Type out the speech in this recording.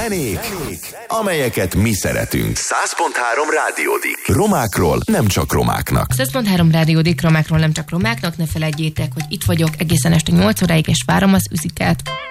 Zenék, amelyeket mi szeretünk. 100.3 Rádiódik. Romákról nem csak romáknak. 100.3 Rádiódik, romákról nem csak romáknak. Ne felejtjétek, hogy itt vagyok egészen este 8 óráig, és várom az üzikát.